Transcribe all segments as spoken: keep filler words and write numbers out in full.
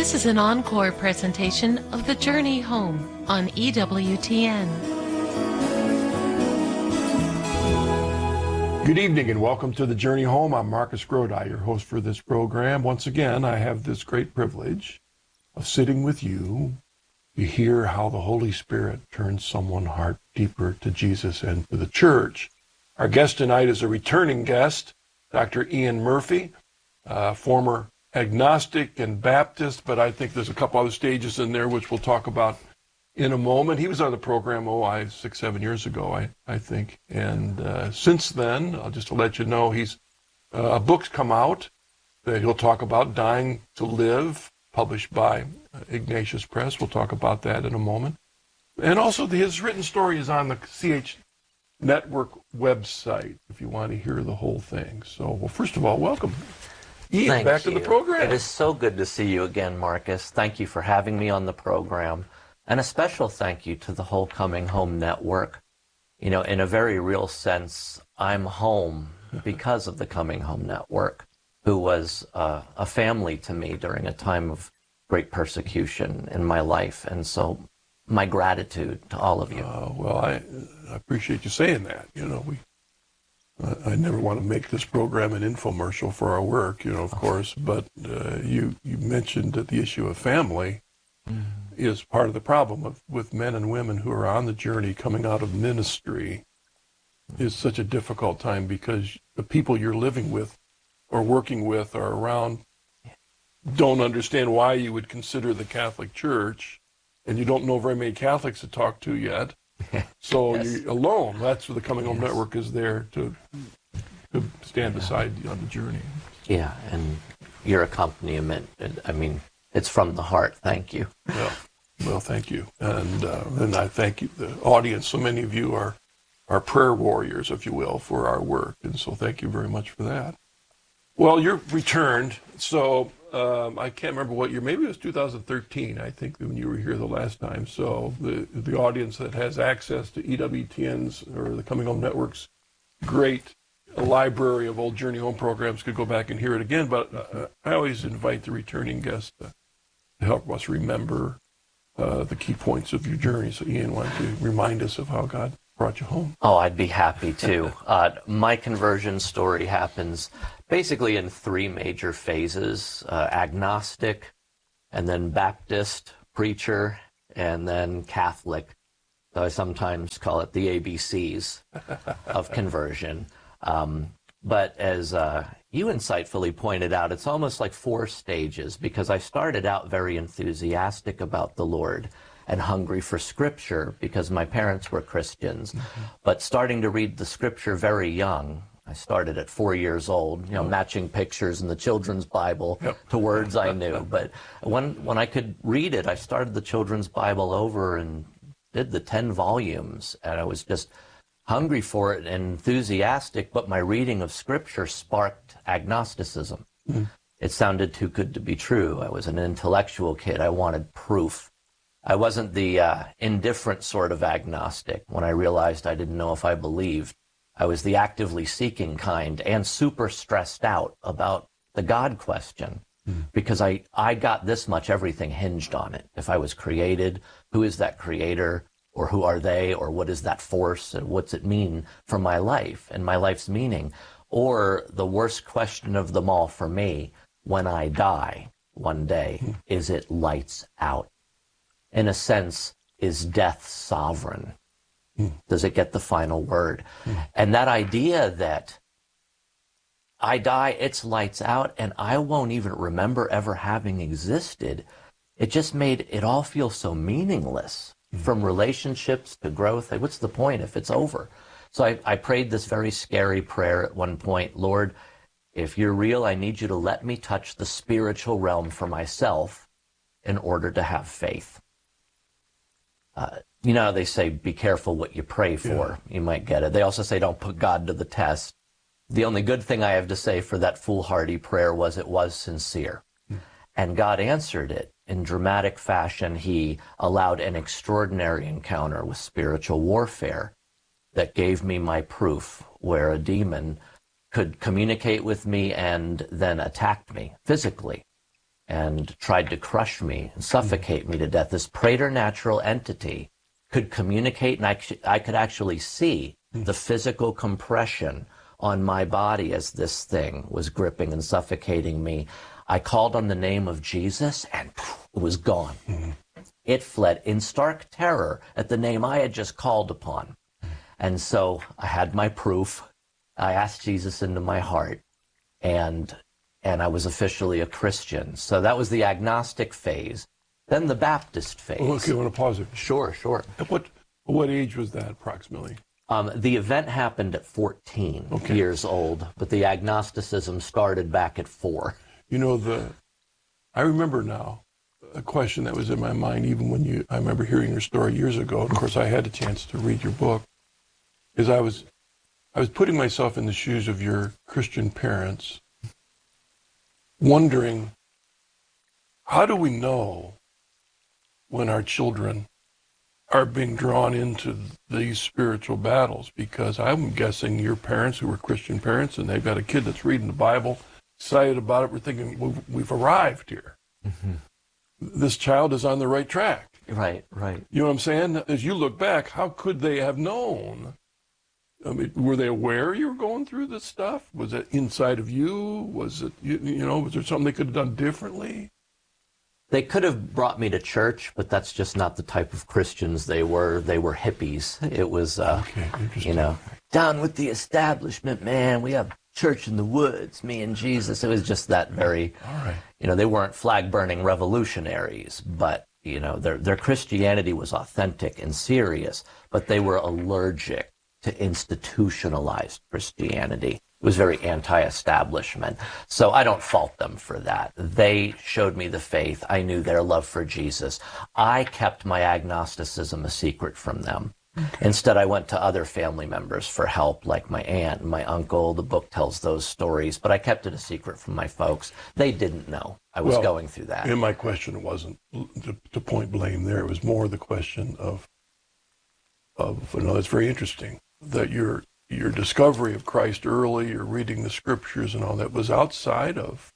This is an encore presentation of The Journey Home on E W T N. Good evening and welcome to The Journey Home. I'm Marcus Grodi, your host for this program. Once again, I have this great privilege of sitting with you to hear how the Holy Spirit turns someone's heart deeper to Jesus and to the church. Our guest tonight is a returning guest, Doctor Ian Murphy, uh, former agnostic and Baptist, but I think there's a couple other stages in there which we'll talk about in a moment. He was on the program, oh, I six, seven years ago, I, I think. And uh, since then, uh, just to let you know, he's uh, a book's come out that he'll talk about, Dying to Live, published by uh, Ignatius Press. We'll talk about that in a moment. And also his written story is on the C H Network website, if you want to hear the whole thing. So, well, first of all, welcome. Ian, Thank back you. to the program. It is so good to see you again, Marcus. Thank you for having me on the program. And a special thank you to the whole Coming Home Network. You know, in a very real sense, I'm home because of the Coming Home Network, who was uh, a family to me during a time of great persecution in my life. And so my gratitude to all of you. Uh, well, I, I appreciate you saying that. You know, we I, I never want to make this program an infomercial for our work, you know, of course, but uh, you, you mentioned that the issue of family mm. is part of the problem with, with men and women who are on the journey coming out of ministry. Is such a difficult time because the people you're living with or working with or around don't understand why you would consider the Catholic Church, and you don't know very many Catholics to talk to yet. So yes. You're alone. That's what the Coming Home yes. Network is there to to stand yeah. beside you on the journey. Yeah, and your accompaniment, I mean, it's from the heart. Thank you. Well, well thank you. And uh, and I thank you, the audience. So many of you are, are prayer warriors, if you will, for our work. And so thank you very much for that. Well, you're returned. So um, I can't remember what year. Maybe it was two thousand thirteen, I think, when you were here the last time. So the the audience that has access to E W T N's or the Coming Home Network's great library of old Journey Home programs could go back and hear it again. But uh, I always invite the returning guests to, to help us remember uh, the key points of your journey. So Ian, why don't you remind us of how God brought you home? Oh, I'd be happy to. uh, my conversion story happens basically in three major phases: uh, agnostic, and then Baptist, preacher, and then Catholic. So I sometimes call it the A B Cs of conversion. Um, but as uh, you insightfully pointed out, it's almost like four stages, because I started out very enthusiastic about the Lord and hungry for Scripture because my parents were Christians. Mm-hmm. But starting to read the Scripture very young, I started at four years old, you know, matching pictures in the children's Bible yep. to words I knew. But when when I could read it, I started the children's Bible over and did the ten volumes. And I was just hungry for it and enthusiastic, but my reading of Scripture sparked agnosticism. Mm. It sounded too good to be true. I was an intellectual kid. I wanted proof. I wasn't the uh, indifferent sort of agnostic. When I realized I didn't know if I believed, I was the actively seeking kind and super stressed out about the God question, mm. because I, I got this much, everything hinged on it. If I was created, who is that creator, or who are they, or what is that force, and what's it mean for my life and my life's meaning? Or the worst question of them all for me, when I die one day, mm. is it lights out? In a sense, is death sovereign? Mm. Does it get the final word? Mm. And that idea that I die, it's lights out, and I won't even remember ever having existed, it just made it all feel so meaningless, mm. from relationships to growth. Like, what's the point if it's over? So I, I prayed this very scary prayer at one point: Lord, if you're real, I need you to let me touch the spiritual realm for myself in order to have faith. Uh, you know, they say, be careful what you pray for. Yeah. You might get it. They also say, don't put God to the test. The only good thing I have to say for that foolhardy prayer was it was sincere. Mm. And God answered it in dramatic fashion. He allowed an extraordinary encounter with spiritual warfare that gave me my proof, where a demon could communicate with me and then attacked me physically. and tried to crush me and suffocate me to death. This preternatural entity could communicate, and I, I could actually see the physical compression on my body as this thing was gripping and suffocating me. I called on the name of Jesus, and it was gone. Mm-hmm. It fled in stark terror at the name I had just called upon. And so I had my proof. I asked Jesus into my heart, and and I was officially a Christian. So that was the agnostic phase. Then the Baptist phase. Oh, okay, I want to pause it. Sure, sure. At what, what age was that approximately? Um, the event happened at fourteen okay. years old, but the agnosticism started back at four. You know, the I remember now a question that was in my mind even when you, I remember hearing your story years ago. Of course, I had a chance to read your book. Is I was, I was putting myself in the shoes of your Christian parents, wondering, how do we know when our children are being drawn into these spiritual battles? Because I'm guessing your parents who were Christian parents and they've got a kid that's reading the Bible, excited about it, we're thinking, we've, we've arrived here. Mm-hmm. This child is on the right track. Right, right. You know what I'm saying? As you look back, how could they have known? I mean, were they aware you were going through this stuff? Was it inside of you? Was it, you, you know, was there something they could have done differently? They could have brought me to church, but that's just not the type of Christians they were. They were hippies. It was, uh, okay, you know, down with the establishment, man. We have church in the woods, me and Jesus. It was just that very, all right. You know, they weren't flag-burning revolutionaries, but, you know, their their Christianity was authentic and serious, but they were allergic to institutionalized Christianity. It was very anti-establishment. So I don't fault them for that. They showed me the faith. I knew their love for Jesus. I kept my agnosticism a secret from them. Okay. Instead, I went to other family members for help, like my aunt and my uncle. The book tells those stories, but I kept it a secret from my folks. They didn't know I was well, going through that. And my question wasn't to, to point blame there. It was more the question of, of, you know, that's very interesting, that your your discovery of Christ early, your reading the scriptures and all that was outside of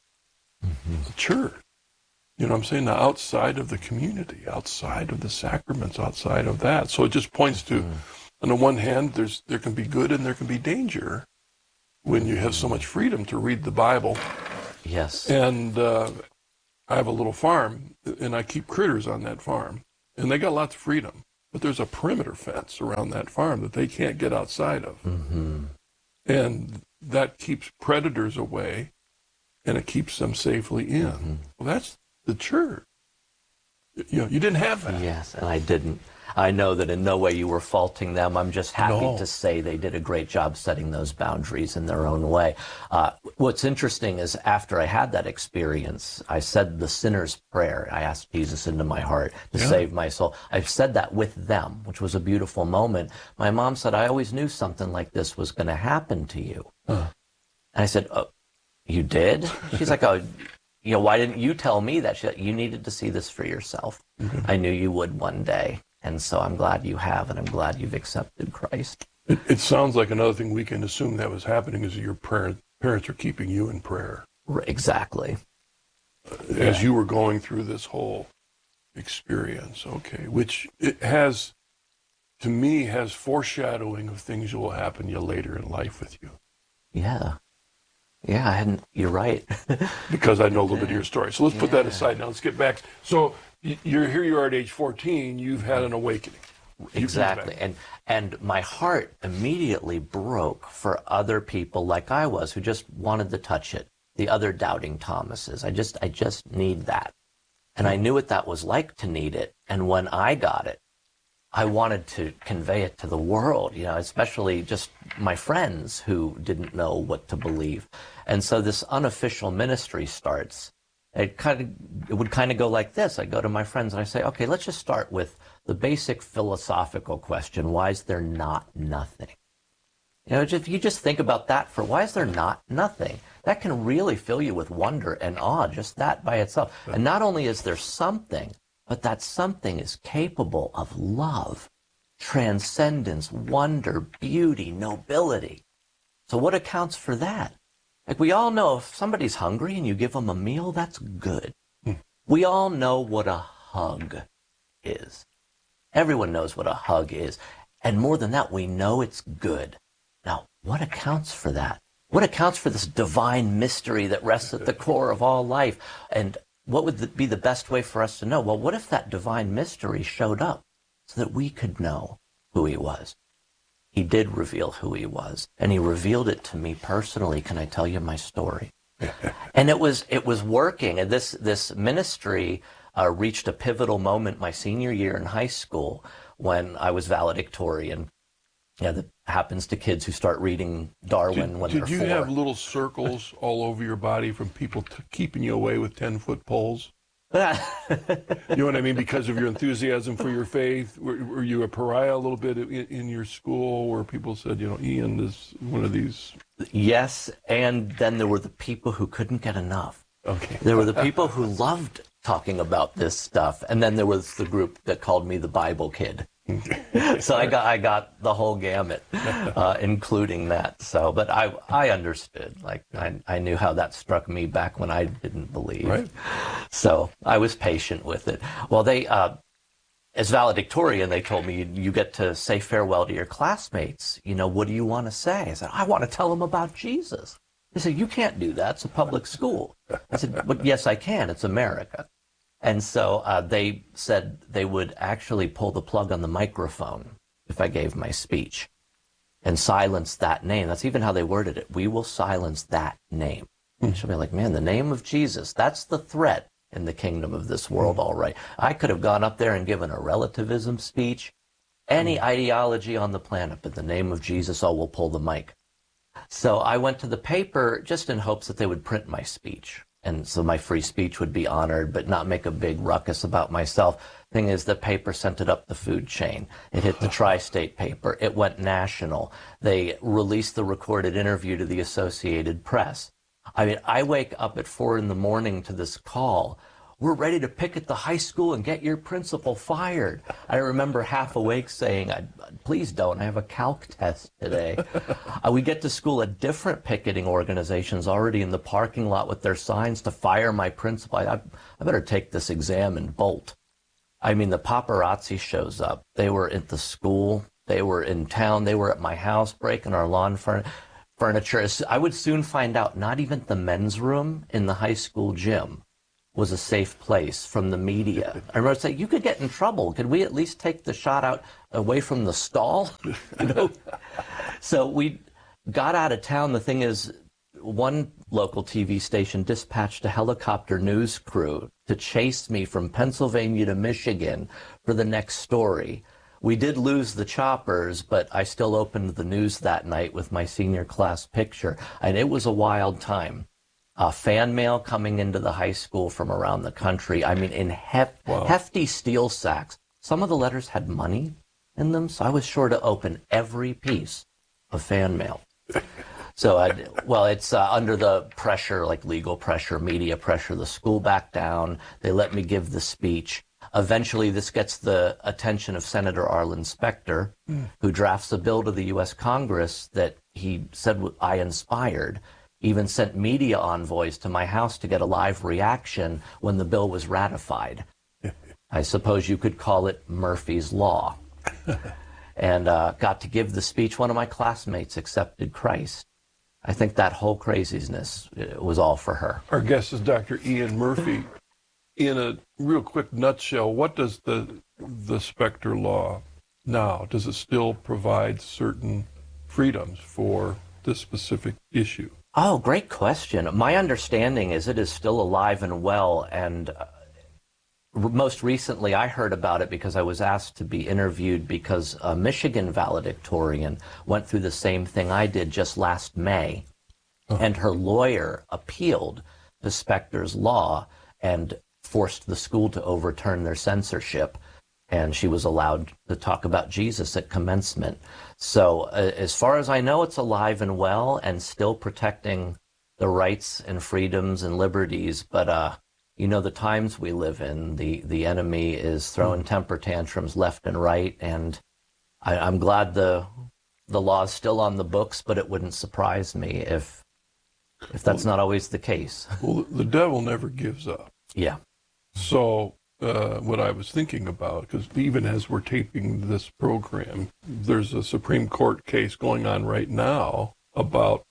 mm-hmm. the church. You know what I'm saying? Now, outside of the community, outside of the sacraments, outside of that. So it just points to, mm-hmm. on the one hand, there's there can be good and there can be danger when you have so much freedom to read the Bible. Yes. And uh, I have a little farm, and I keep critters on that farm, and they got lots of freedom. But there's a perimeter fence around that farm that they can't get outside of. Mm-hmm. And that keeps predators away, and it keeps them safely in. Mm-hmm. Well, that's the church. You know, you didn't have that. Yes, and I didn't. I know that in no way you were faulting them. I'm just happy no. to say they did a great job setting those boundaries in their own way. Uh, what's interesting is after I had that experience, I said the sinner's prayer. I asked Jesus into my heart to yeah. save my soul. I said that with them, which was a beautiful moment. My mom said, I always knew something like this was going to happen to you. Uh. And I said, oh, you did? She's like, oh, you know, why didn't you tell me that? She said, you needed to see this for yourself. Mm-hmm. I knew you would one day. And so I'm glad you have, and I'm glad you've accepted Christ. It, it sounds like another thing we can assume that was happening is that your parent, parents are keeping you in prayer. Exactly. Uh, as yeah. you were going through this whole experience, okay, which it has, to me, has foreshadowing of things that will happen to you later in life with you. Yeah. Yeah, I hadn't, you're right. Because I know a little bit of your story. So let's put yeah. that aside now. Let's get back. So you're here, you are at age fourteen, you've had an awakening. Exactly. And and my heart immediately broke for other people like I was who just wanted to touch it. The other doubting Thomases. I just I just need that. And I knew what that was like to need it. And when I got it, I wanted to convey it to the world, you know, especially just my friends who didn't know what to believe. And so this unofficial ministry starts. It kind of, it would kind of go like this. I go to my friends and I say, okay, let's just start with the basic philosophical question. Why is there not nothing? You know, if you just think about that for why is there not nothing? That can really fill you with wonder and awe, just that by itself. And not only is there something, but that something is capable of love, transcendence, wonder, beauty, nobility. So what accounts for that? Like, we all know if somebody's hungry and you give them a meal, that's good. We all know what a hug is. Everyone knows what a hug is. And more than that, we know it's good. Now, what accounts for that? What accounts for this divine mystery that rests at the core of all life? And what would be the best way for us to know? Well, what if that divine mystery showed up so that we could know who he was? He did reveal who he was, and he revealed it to me personally. Can I tell you my story? And it was it was working. And this this ministry uh, reached a pivotal moment my senior year in high school when I was valedictorian. Yeah, that happens to kids who start reading Darwin did, when did they're you four. have little circles all over your body from people t- keeping you away with ten-foot poles? You know what I mean? Because of your enthusiasm for your faith, were, were you a pariah a little bit in, in your school, where people said, you know, Ian is one of these? Yes, and then there were the people who couldn't get enough. Okay. There were the people who loved talking about this stuff, and then there was the group that called me the Bible kid. So I got I got the whole gamut, uh, including that. So, but I I understood. Like I I knew how that struck me back when I didn't believe. Right. So I was patient with it. Well, they uh, as valedictorian, they told me, you, you get to say farewell to your classmates. You know, what do you want to say? I said, I want to tell them about Jesus. They said, you can't do that. It's a public school. I said, but yes, I can. It's America. And so uh, they said they would actually pull the plug on the microphone if I gave my speech and silence that name. That's even how they worded it. We will silence that name. And she'll be like, man, the name of Jesus, that's the threat in the kingdom of this world, all right. I could have gone up there and given a relativism speech, any ideology on the planet, but the name of Jesus, oh, we'll pull the mic. So I went to the paper just in hopes that they would print my speech. And so my free speech would be honored, but not make a big ruckus about myself. Thing is, the paper sent it up the food chain. It hit the tri-state paper. It went national. They released the recorded interview to the Associated Press. I mean, I wake up at four in the morning to this call. We're ready to picket the high school and get your principal fired. I remember half awake saying, please don't, I have a calc test today. uh, we get to school, a different picketing organization's already in the parking lot with their signs to fire my principal. I, I better take this exam and bolt. I mean, the paparazzi shows up. They were at the school. They were in town. They were at my house breaking our lawn furniture. Furniture. I would soon find out not even the men's room in the high school gym was a safe place from the media. I remember saying, you could get in trouble. Could we at least take the shot out away from the stall? You know? So we got out of town. The thing is, one local T V station dispatched a helicopter news crew to chase me from Pennsylvania to Michigan for the next story. We did lose the choppers, but I still opened the news that night with my senior class picture, and it was a wild time. Uh, fan mail coming into the high school from around the country. I mean, in hef- wow. hefty steel sacks. Some of the letters had money in them, so I was sure to open every piece of fan mail. So, I, well, it's uh, under the pressure, like legal pressure, media pressure. The school backed down. They let me give the speech. Eventually, this gets the attention of Senator Arlen Specter, mm. who drafts a bill to the U S Congress that he said I inspired. Even sent media envoys to my house to get a live reaction when the bill was ratified. I suppose you could call it Murphy's Law. And uh, got to give the speech. One of my classmates accepted Christ. I think that whole craziness was all for her. Our guest is Doctor Ian Murphy. In a real quick nutshell, what does the the Specter Law now, does it still provide certain freedoms for this specific issue? Oh, great question. My understanding is it is still alive and well, and uh, most recently I heard about it because I was asked to be interviewed because a Michigan valedictorian went through the same thing I did just last May, oh. and her lawyer appealed to Specter's law and forced the school to overturn their censorship, and she was allowed to talk about Jesus at commencement. So uh, as far as I know, it's alive and well and still protecting the rights and freedoms and liberties. But, uh, you know, the times we live in, the, the enemy is throwing temper tantrums left and right. And I, I'm glad the, the law is still on the books, but it wouldn't surprise me if if that's not always the case. Well, the devil never gives up. Yeah. So uh, what I was thinking about, because even as we're taping this program, there's a Supreme Court case going on right now about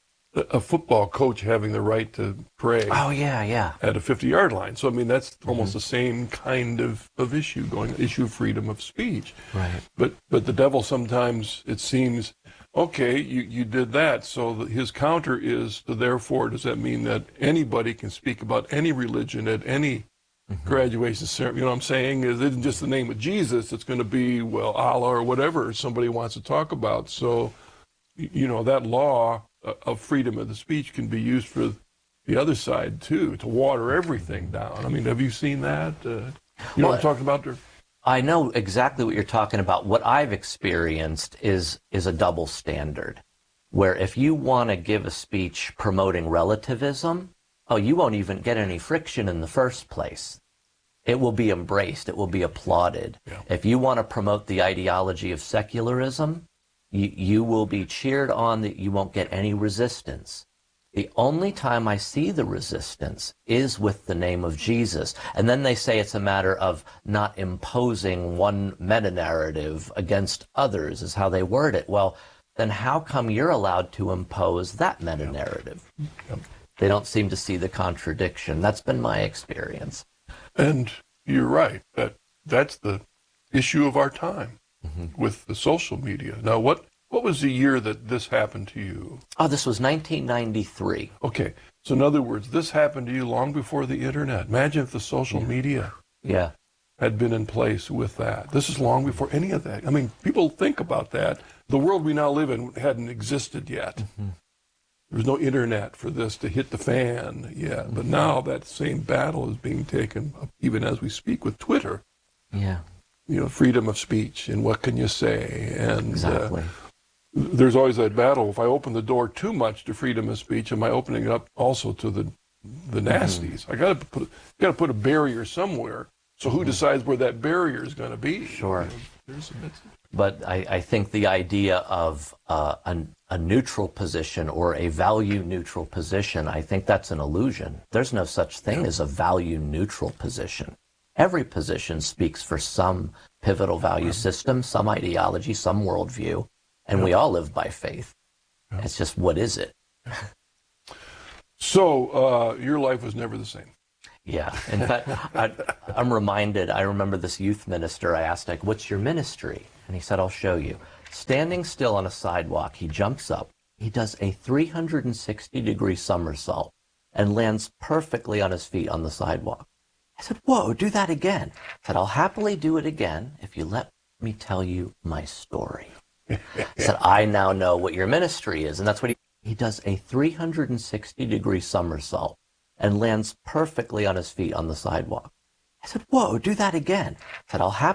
a football coach having the right to pray Oh, yeah, yeah. at a fifty-yard line. So, I mean, that's almost Mm-hmm. the same kind of, of issue going, issue of freedom of speech. Right. But but the devil sometimes, it seems, okay, you, you did that. So the, his counter is, to therefore, does that mean that anybody can speak about any religion at any Mm-hmm. graduation ceremony? You know what I'm saying? It isn't just the name of Jesus. It's going to be, well, Allah or whatever somebody wants to talk about. So, y- you know, that law uh, of freedom of the speech can be used for the other side, too, to water everything down. I mean, have you seen that? Uh, you know Well, what I'm talking about there? I know exactly what you're talking about. What I've experienced is is a double standard, where if you want to give a speech promoting relativism, oh, you won't even get any friction in the first place. It will be embraced. It will be applauded. Yeah. If you want to promote the ideology of secularism, you, you will be cheered on, that you won't get any resistance. The only time I see the resistance is with the name of Jesus. And then they say it's a matter of not imposing one meta-narrative against others, is how they word it. Well, then how come you're allowed to impose that meta-narrative? Yep. They don't seem to see the contradiction. That's been my experience. And you're right. That that's the issue of our time with the social media. Now, what what was the year that this happened to you? Oh, this was nineteen ninety-three. Okay, so in other words, this happened to you long before the internet. Imagine if the social media Yeah. had been in place with that. This is long before any of that. I mean, people think about that. The world we now live in hadn't existed yet. Mm-hmm. There was no internet for this to hit the fan yet. But now that same battle is being taken up, even as we speak, with Twitter. Yeah. You know, freedom of speech and what can you say? And Exactly. uh, there's always that battle. If I open the door too much to freedom of speech, am I opening it up also to the the nasties? I got to put got to put a barrier somewhere. So who decides where that barrier is going to be? Sure. You know, there's a bit- But I, I think the idea of uh, a, a neutral position or a value neutral position, I think that's an illusion. There's no such thing as a value neutral position. Every position speaks for some pivotal value system, some ideology, some worldview, and we all live by faith. It's just, what is it? So uh, your life was never the same. Yeah. In fact, I, I'm reminded, I remember this youth minister, I asked, like, what's your ministry? And he said, I'll show you. Standing still on a sidewalk, he jumps up, he does a three hundred sixty degree somersault and lands perfectly on his feet on the sidewalk. I said, whoa, do that again. I said, I'll happily do it again if you let me tell you my story. I said, I now know what your ministry is. And that's what he, he does a three hundred sixty degree somersault and lands perfectly on his feet on the sidewalk. I said, whoa, do that again. I said, I'll happily